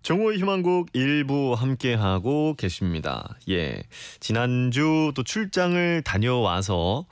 정오의 희망곡 일부 함께하고 계십니다. 예. 지난주 또 출장을 다녀와서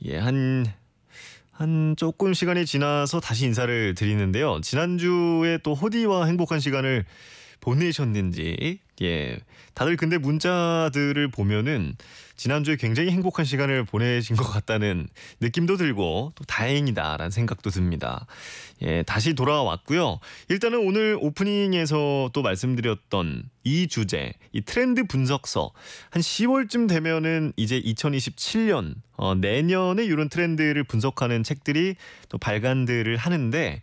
한 조금 시간이 지나서 다시 인사를 드리는데요. 지난주에 또 호디와 행복한 시간을 보내셨는지, 다들 근데 문자들을 보면은 지난주에 굉장히 행복한 시간을 보내신 것 같다는 느낌도 들고 또 다행이다라는 생각도 듭니다. 다시 돌아왔고요. 일단은 오늘 오프닝에서 또 말씀드렸던 이 주제, 이 트렌드 분석서 한 10월쯤 되면은 이제 2027년 내년에 이런 트렌드를 분석하는 책들이 또 발간들을 하는데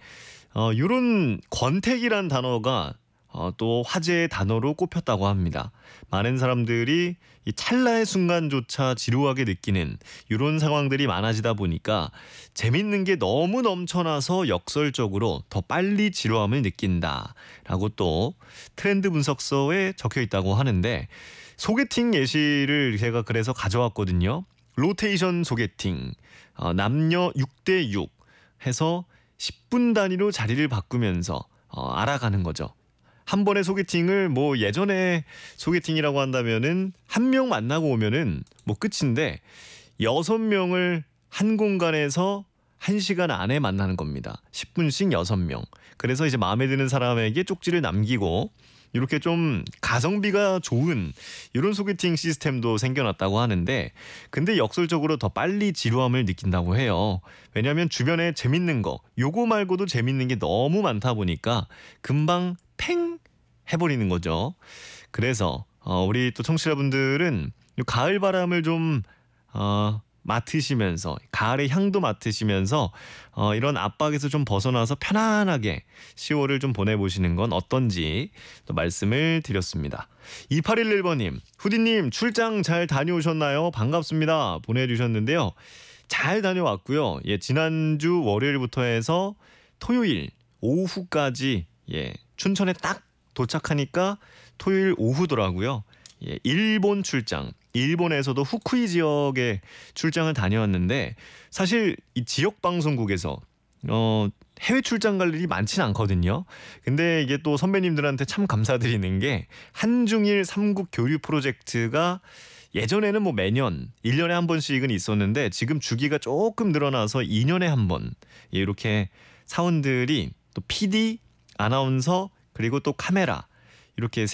이런 권태기란 단어가 또 화제의 단어로 꼽혔다고 합니다. 많은 사람들이 이 찰나의 순간조차 지루하게 느끼는 이런 상황들이 많아지다 보니까 재밌는 게 너무 넘쳐나서 역설적으로 더 빨리 지루함을 느낀다라고 또 트렌드 분석서에 적혀 있다고 하는데, 소개팅 예시를 제가 그래서 가져왔거든요. 로테이션 소개팅, 남녀 6대6 해서 10분 단위로 자리를 바꾸면서 알아가는 거죠. 한 번의 소개팅을 뭐 예전에 소개팅이라고 한다면은 한 명 만나고 오면은 뭐 끝인데 6명을 한 공간에서 1시간 안에 만나는 겁니다. 10분씩 6명. 그래서 이제 마음에 드는 사람에게 쪽지를 남기고 이렇게 좀 가성비가 좋은 이런 소개팅 시스템도 생겨났다고 하는데, 근데 역설적으로 더 빨리 지루함을 느낀다고 해요. 왜냐하면 주변에 재밌는 거, 요거 말고도 재밌는 게 너무 많다 보니까 금방 팽 해버리는 거죠. 그래서 우리 또 청취자분들은 가을 바람을 좀 맡으시면서, 가을의 향도 맡으시면서 이런 압박에서 좀 벗어나서 편안하게 10월을 좀 보내보시는 건 어떤지 또 말씀을 드렸습니다. 2811번님, 후디님 출장 잘 다녀오셨나요? 반갑습니다. 보내주셨는데요. 잘 다녀왔고요. 지난주 월요일부터 해서 토요일 오후까지 춘천에 딱 도착하니까 토요일 오후더라고요. 일본 출장, 일본에서도 후쿠이 지역에 출장을 다녀왔는데, 사실 이 지역 방송국에서 해외 출장 갈 일이 많지는 않거든요. 근데 이게 또 선배님들한테 참 감사드리는 게, 한중일 3국 교류 프로젝트가 예전에는 뭐 매년 1년에 한 번씩은 있었는데 지금 주기가 조금 늘어나서 2년에 한 번 이렇게 사원들이 또 PD, 아나운서, 그리고 또 카메라, 이렇게